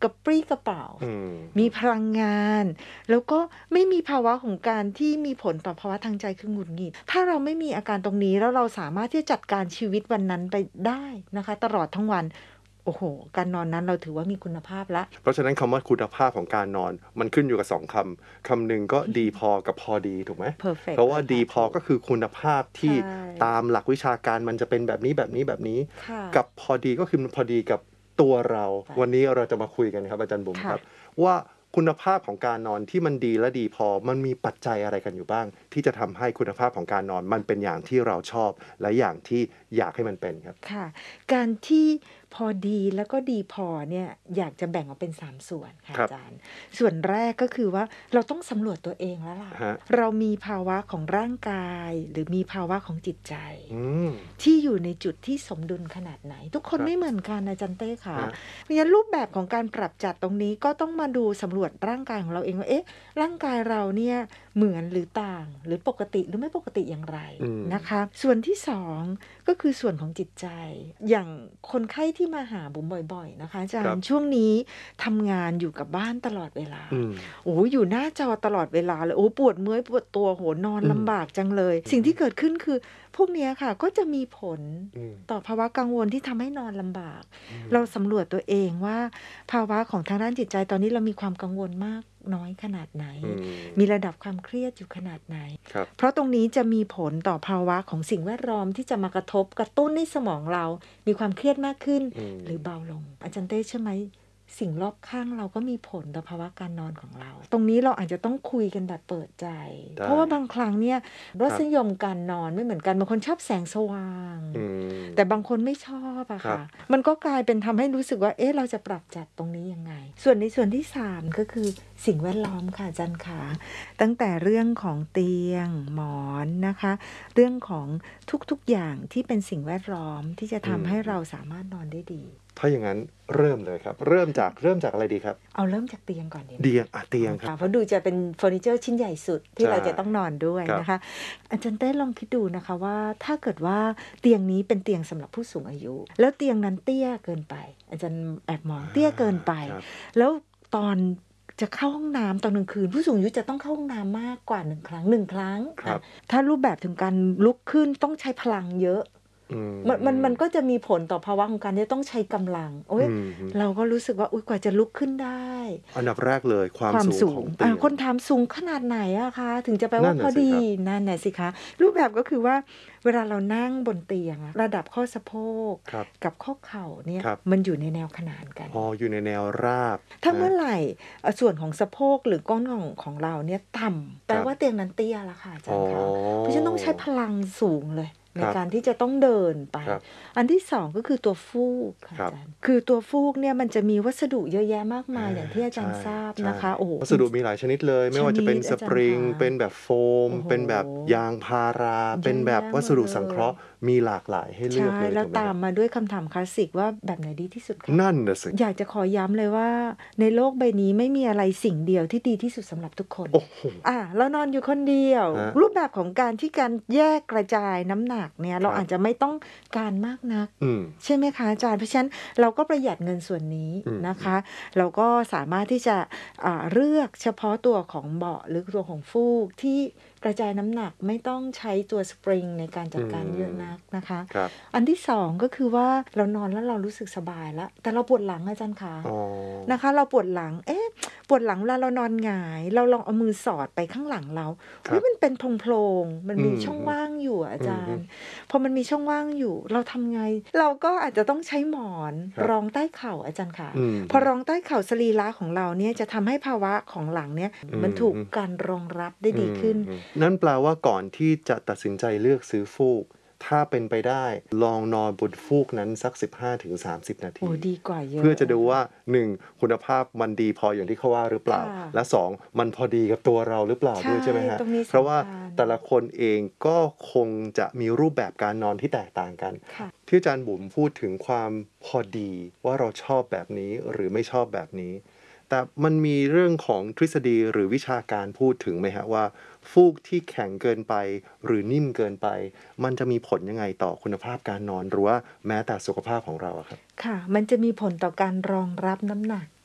ระปรี้กระเปร่ามีพลังงานแล้วก็ไม่มีภาวะของการที่มีผลต่อภาวะทางใจคือหงุดหงิดถ้าเราไม่มีอาการตรงนี้แล้วเราสามารถที่จะจัดการชีวิตวันนั้นไปได้นะคะตลอดทั้งวันโอ้โหการนอนนั้นเราถือว่ามีคุณภาพละเพราะฉะนั้นคำว่าคุณภาพของการนอนมันขึ้นอยู่กับ2คำหนึ่งก็ดีพอกับพอดีถูกไหม Perfect เพราะว่าดีพอก็คือคุณภาพที่ใช่ตามหลักวิชาการมันจะเป็นแบบนี้ค่ะกับพอดีก็คือมันพอดีกับตัวเราวันนี้เราจะมาคุยกันครับอาจารย์บุ๋มครับว่าคุณภาพของการนอนที่มันดีและดีพอมันมีปัจจัยอะไรกันอยู่บ้างที่จะทำให้คุณภาพของการนอนมันเป็นอย่างที่เราชอบและอย่างที่อยากให้มันเป็นครับค่ะการที่พอดีแล้วก็ดีพอเนี่ยอยากจะแบ่งออกเป็น3ส่วนค่ะอาจารย์ส่วนแรกก็คือว่าเราต้องสำรวจตัวเองแล้วล่ะเรามีภาวะของร่างกายหรือมีภาวะของจิตใจที่อยู่ในจุดที่สมดุลขนาดไหนทุกคนไม่เหมือนกันอาจารย์เต้ค่ะเพราะฉะนั้นรูปแบบของการปรับจัดตรงนี้ก็ต้องมาดูสำรวจร่างกายของเราเองว่าร่างกายเราเนี่ยเหมือนหรือต่างหรือปกติหรือไม่ปกติอย่างไรนะคะส่วนที่2ก็คือส่วนของจิตใจอย่างคนไข้ที่มาหาบุ๋มบ่อยๆนะคะอาจารย์ช่วงนี้ทำงานอยู่กับบ้านตลอดเวลาอยู่หน้าจอตลอดเวลาเลยปวดเมื่อยปวดตัวนอนลำบากจังเลยสิ่งที่เกิดขึ้นคือพวกนี้ค่ะก็จะมีผลต่อภาวะกังวลที่ทำให้นอนลำบากเราสำรวจตัวเองว่าภาวะของทางด้านจิตใจตอนนี้เรามีความกังวลมากน้อยขนาดไหนมีระดับความเครียดอยู่ขนาดไหนเพราะตรงนี้จะมีผลต่อภาวะของสิ่งแวดล้อมที่จะมากระทบกระตุ้นให้สมองเรามีความเครียดมากขึ้นหรือเบาลงอาจารย์เต้ใช่ไหมสิ่งรอบข้างเราก็มีผลต่อภาวะการนอนของเราตรงนี้เราอาจจะต้องคุยกันแบบเปิดใจเพราะว่าบางครั้งเนี่ยรสนิยมการนอนไม่เหมือนกันบางคนชอบแสงสว่างแต่บางคนไม่ชอบอะค่ะมันก็กลายเป็นทำให้รู้สึกว่าเราจะปรับจัดตรงนี้ยังไงส่วนในส่วนที่3ก็คือสิ่งแวดล้อมค่ะอาจารย์ค่ะตั้งแต่เรื่องของเตียงหมอนนะคะเรื่องของทุกๆอย่างที่เป็นสิ่งแวดล้อมที่จะทำให้เราสามารถนอนได้ดีถ้าอย่างนั้นเริ่มเลยครับเริ่มจากอะไรดีครับเอาเริ่มจากเตียงก่อนดีเตียงครับเพราะดูจะเป็นเฟอร์นิเจอร์ชิ้นใหญ่สุดที่เราจะต้องนอนด้วยนะคะอาจารย์เต้ลองคิดดูนะคะว่าถ้าเกิดว่าเตียงนี้เป็นเตียงสำหรับผู้สูงอายุแล้วเตียงนั้นเตี้ยเกินไปอาจารย์แอบมองเตี้ยเกินไปแล้วตอนจะเข้าห้องน้ำตอนกลางคืนผู้สูงอายุจะต้องเข้าห้องน้ำมากกว่า1 ครั้งถ้ารูปแบบถึงการลุกขึ้นต้องใช้พลังเยอะมันก็จะมีผลต่อภาวะของการที่ต้องใช้กำลังเราก็รู้สึกว่ากว่าจะลุกขึ้นได้อันดับแรกเลยความสูงของเตียงคนถามสูงขนาดไหนอะคะถึงจะแปลว่าพอดีนั่นแหละสิคะรูปแบบก็คือว่าเวลาเรานั่งบนเตียงระดับข้อสะโพกกับข้อเข่าเนี่ยมันอยู่ในแนวขนานกันอยู่ในแนวราบถ้าเมื่อไหร่ส่วนของสะโพกหรือก้นของเราเนี่ยต่ำแปลว่าเตียงนั้นเตี้ยละค่ะอาจารย์คะเพราะฉะนั้นต้องใช้พลังสูงเลยในการที่จะต้องเดินไปอันที่2ก็คือตัวฟูกค่ะอาจารย์คือตัวฟูกเนี่ยมันจะมีวัสดุเยอะแยะมากมายอย่างที่อาจารย์ทราบนะคะวัสดุมีหลายชนิดเลยไม่ว่าจะเป็นสปริงเป็นแบบโฟมเป็นแบบยางพาราเป็นแบบวัสดุสังเคราะห์มีหลากหลายให้เลือกเลยแล้วตามมาด้วยคำถามคลาสสิกว่าแบบไหนดีที่สุดคะนั่นน่ะสิอยากจะขอย้ำเลยว่าในโลกใบนี้ไม่มีอะไรสิ่งเดียวที่ดีที่สุดสำหรับทุกคนเรานอนอยู่คนเดียวรูปแบบของการแยกกระจายน้ำหนักเนี่ยเราอาจจะไม่ต้องการมากนักใช่ไหมคะอาจารย์เพราะฉะนั้นเราก็ประหยัดเงินส่วนนี้นะคะเราก็สามารถที่จะเลือกเฉพาะตัวของเบาะหรือตัวของฟูกที่กระจายน้ำหนักไม่ต้องใช้ตัวสปริงในการจัดการเยอะนักนะคะอันที่2ก็คือว่าเรานอนแล้วเรารู้สึกสบายแล้วแต่เราปวดหลังอาจารย์คะนะคะเราปวดหลังปวดหลังเวลาเรานอนหงายเราลองเอามือสอดไปข้างหลังเรามันเป็นโพรงมันมีช่องว่างอยู่อาจารย์พอมันมีช่องว่างอยู่เราทำไงเราก็อาจจะต้องใช้หมอนรองใต้เข่าอาจารย์ค่ะพอรองใต้เข่าสรีระของเราเนี่ยจะทำให้ภาวะของหลังเนี่ยมันถูกการรองรับได้ดีขึ้นนั่นแปลว่าก่อนที่จะตัดสินใจเลือกซื้อฟูกถ้าเป็นไปได้ลองนอนบนฟูกนั้นสัก 15-30 นาทีดีกว่าเยอะเพื่อจะดูว่า1คุณภาพมันดีพออย่างที่เขาว่าหรือเปล่าและ2มันพอดีกับตัวเราหรือเปล่าด้วยใช่ไหมฮะเพราะว่าแต่ละคนเองก็คงจะมีรูปแบบการนอนที่แตกต่างกันที่อาจารย์บุ๋มพูดถึงความพอดีว่าเราชอบแบบนี้หรือไม่ชอบแบบนี้แต่มันมีเรื่องของทฤษฎีหรือวิชาการพูดถึงไหมฮะว่าฟูกที่แข็งเกินไปหรือนิ่มเกินไปมันจะมีผลยังไงต่อคุณภาพการนอนหรือว่าแม้แต่สุขภาพของเราครับค่ะมันจะมีผลต่อการรองรับน้ำหนัก